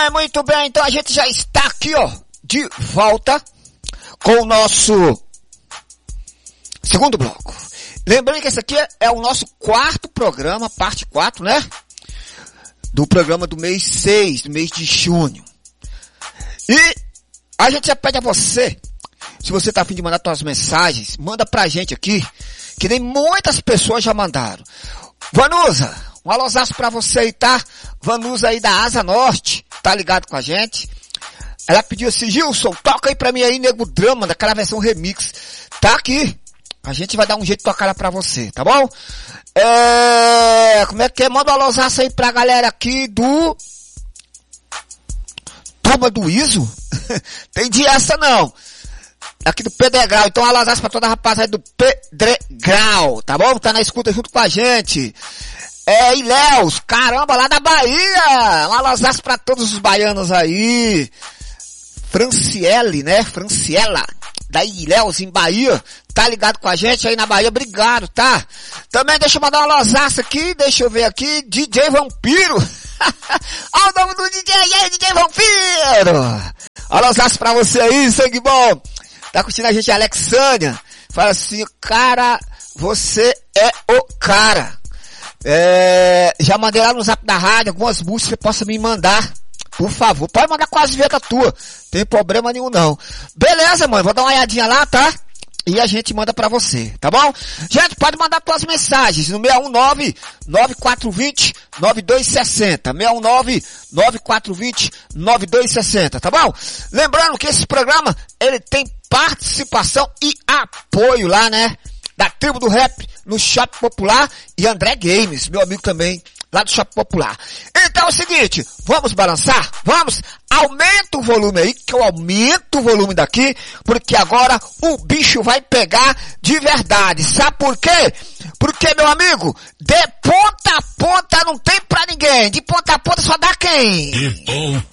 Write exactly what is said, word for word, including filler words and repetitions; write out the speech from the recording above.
bem, muito bem. Então a gente já está aqui, ó, de volta com o nosso segundo bloco. Lembrando que esse aqui é o nosso quarto programa, parte quatro, né? Do programa do mês seis, do mês de junho. E a gente já pede a você, se você tá a fim de mandar suas mensagens, manda pra gente aqui, que nem muitas pessoas já mandaram. Vanusa, um alôzaço pra você aí, tá? Vanusa aí da Asa Norte, tá ligado com a gente? Ela pediu assim, Gilson, toca aí pra mim aí, Nego Drama, daquela versão remix. Tá aqui. A gente vai dar um jeito de tocar ela pra você, tá bom? É... Como é que é? Manda um alôzaço aí pra galera aqui do... Turma do Iso? Tem de essa não. Aqui do Pedregal. Então, um alôzaço pra toda a rapaziada do Pedregal, tá bom? Tá na escuta junto com a gente. É, Ilhéus, caramba, lá da Bahia. Um alôzaço pra todos os baianos aí. Franciele, né? Franciela, da Ilhéus, em Bahia. Tá ligado com a gente aí na Bahia? Obrigado, tá? Também deixa eu mandar um alôzaço aqui. Deixa eu ver aqui. D J Vampiro. Olha o nome do D J aí, D J Vampiro. Alôzaço pra você aí, sangue bom. Tá curtindo a gente, Alexandria. Fala assim, cara, você é o cara. É, já mandei lá no zap da rádio algumas músicas que você possa me mandar. Por favor, pode mandar com as vinhetas tua. Tem problema nenhum não. Beleza, mano, vou dar uma olhadinha lá, tá? E a gente manda pra você, tá bom? Gente, pode mandar tuas mensagens no seis um nove, nove quatro dois zero, nove dois seis zero. seis um nove, nove quatro dois zero, nove dois seis zero, tá bom? Lembrando que esse programa, ele tem participação e apoio lá, né? Da Tribo do Rap, no Shopping Popular e André Games, meu amigo também, lá do Shopping Popular. Então é o seguinte, vamos balançar? Vamos? Aumenta o volume aí, que eu aumento o volume daqui, porque agora o bicho vai pegar de verdade. Sabe por quê? Porque, meu amigo, de ponta a ponta não tem pra ninguém. De ponta a ponta só dá quem? De ponta